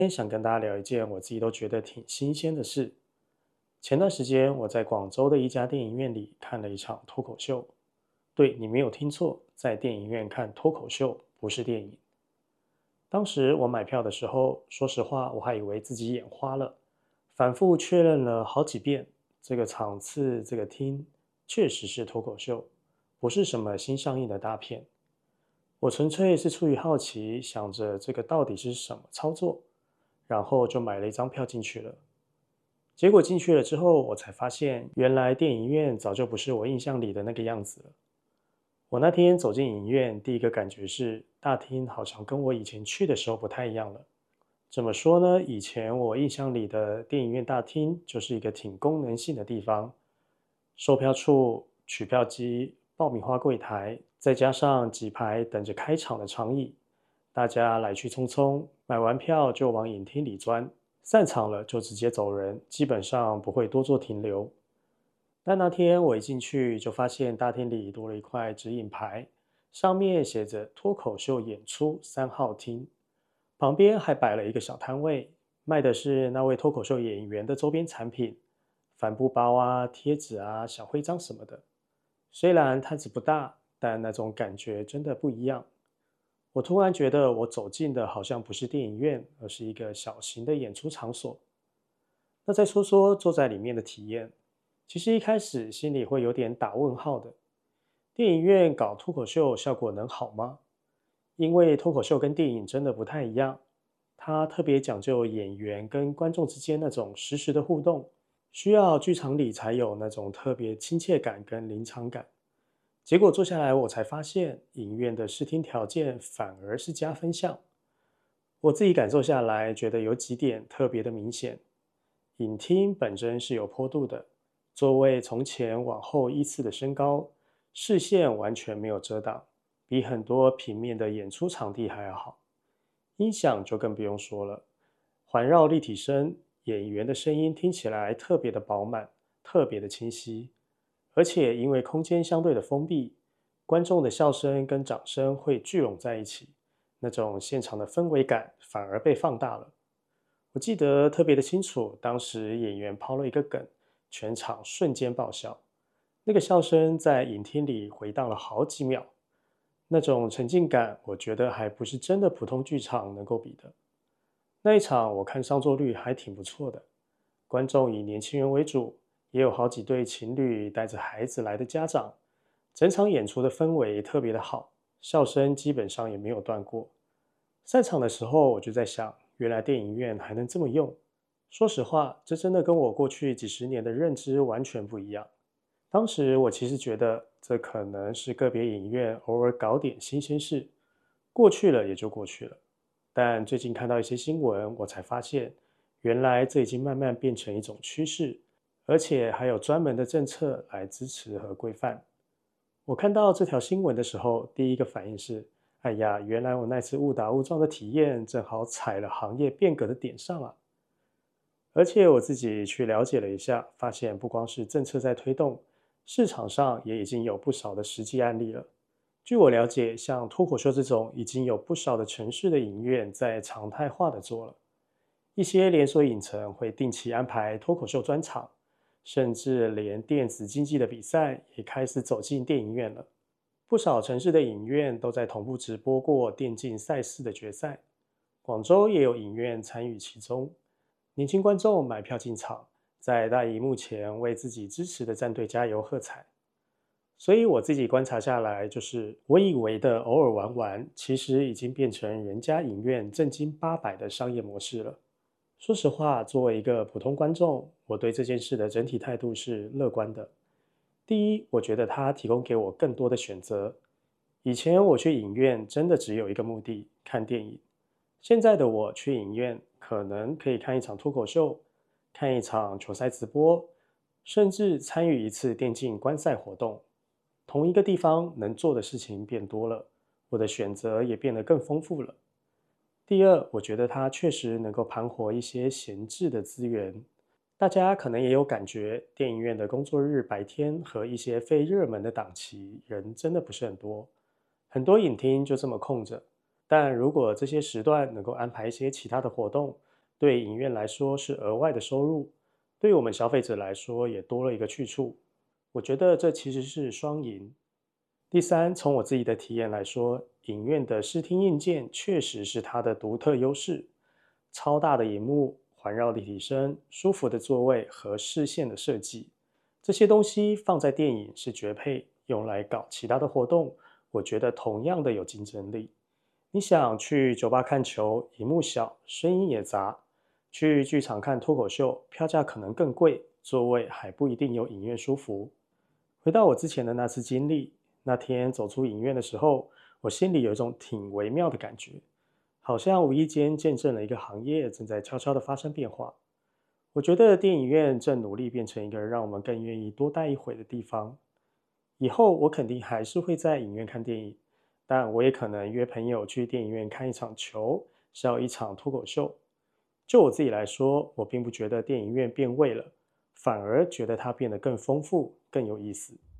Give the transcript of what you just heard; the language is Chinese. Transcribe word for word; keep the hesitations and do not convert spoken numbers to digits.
今天想跟大家聊一件我自己都觉得挺新鲜的事。前段时间我在广州的一家电影院里看了一场脱口秀。对，你没有听错，在电影院看脱口秀，不是电影。当时我买票的时候，说实话，我还以为自己眼花了，反复确认了好几遍，这个场次、这个厅确实是脱口秀，不是什么新上映的大片。我纯粹是出于好奇，想着这个到底是什么操作，然后就买了一张票进去了。结果进去了之后，我才发现，原来电影院早就不是我印象里的那个样子了。我那天走进影院，第一个感觉是，大厅好像跟我以前去的时候不太一样了。怎么说呢？以前我印象里的电影院大厅就是一个挺功能性的地方，售票处、取票机、爆米花柜台，再加上几排等着开场的长椅，大家来去匆匆，买完票就往影厅里钻，散场了就直接走人，基本上不会多做停留。但那天我一进去就发现大厅里多了一块指引牌，上面写着“脱口秀演出三号厅”，旁边还摆了一个小摊位，卖的是那位脱口秀演员的周边产品，帆布包啊、贴纸啊、小徽章什么的。虽然摊子不大，但那种感觉真的不一样。我突然觉得我走进的好像不是电影院，而是一个小型的演出场所。那再说说坐在里面的体验，其实一开始心里会有点打问号的。电影院搞脱口秀效果能好吗？因为脱口秀跟电影真的不太一样，它特别讲究演员跟观众之间那种实时的互动，需要剧场里才有那种特别亲切感跟临场感。结果坐下来，我才发现影院的视听条件反而是加分项。我自己感受下来，觉得有几点特别的明显。影厅本身是有坡度的，座位从前往后依次的升高，视线完全没有遮挡，比很多平面的演出场地还要好。音响就更不用说了，环绕立体声，演员的声音听起来特别的饱满，特别的清晰。而且因为空间相对的封闭，观众的笑声跟掌声会聚拢在一起，那种现场的氛围感反而被放大了。我记得特别的清楚，当时演员抛了一个梗，全场瞬间爆笑，那个笑声在影厅里回荡了好几秒，那种沉浸感，我觉得还不是真的普通剧场能够比的。那一场我看上座率还挺不错的，观众以年轻人为主，也有好几对情侣带着孩子来的家长，整场演出的氛围特别的好，笑声基本上也没有断过。散场的时候，我就在想，原来电影院还能这么用。说实话，这真的跟我过去几十年的认知完全不一样。当时我其实觉得，这可能是个别影院偶尔搞点新鲜事，过去了也就过去了。但最近看到一些新闻，我才发现，原来这已经慢慢变成一种趋势，而且还有专门的政策来支持和规范。我看到这条新闻的时候，第一个反应是：哎呀，原来我那次误打误撞的体验，正好踩了行业变革的点上啊！而且我自己去了解了一下，发现不光是政策在推动，市场上也已经有不少的实际案例了。据我了解，像脱口秀这种，已经有不少的城市的影院在常态化的做了。一些连锁影城会定期安排脱口秀专场，甚至连电子竞技的比赛也开始走进电影院了。不少城市的影院都在同步直播过电竞赛事的决赛，广州也有影院参与其中。年轻观众买票进场，在大荧幕前为自己支持的战队加油喝彩。所以我自己观察下来，就是我以为的偶尔玩玩，其实已经变成人家影院正经八百的商业模式了。说实话，作为一个普通观众，我对这件事的整体态度是乐观的。第一，我觉得它提供给我更多的选择。以前我去影院真的只有一个目的，看电影。现在的我去影院，可能可以看一场脱口秀，看一场球赛直播，甚至参与一次电竞观赛活动。同一个地方能做的事情变多了，我的选择也变得更丰富了。第二，我觉得它确实能够盘活一些闲置的资源。大家可能也有感觉，电影院的工作日白天和一些非热门的档期，人真的不是很多，很多影厅就这么空着。但如果这些时段能够安排一些其他的活动， 对影院来说是额外的收入，对于我们消费者来说也多了一个去处。我觉得这其实是双赢。第三，从我自己的体验来说，影院的视听硬件确实是它的独特优势。超大的荧幕、环绕立体声、舒服的座位和视线的设计，这些东西放在电影是绝配，用来搞其他的活动，我觉得同样的有竞争力。你想去酒吧看球，荧幕小，声音也杂；去剧场看脱口秀，票价可能更贵，座位还不一定有影院舒服。回到我之前的那次经历，那天走出影院的时候，我心里有一种挺微妙的感觉，好像无意间见证了一个行业正在悄悄地发生变化。我觉得电影院正努力变成一个让我们更愿意多待一会的地方。以后我肯定还是会在影院看电影，但我也可能约朋友去电影院看一场球，笑一场脱口秀。就我自己来说，我并不觉得电影院变味了，反而觉得它变得更丰富、更有意思。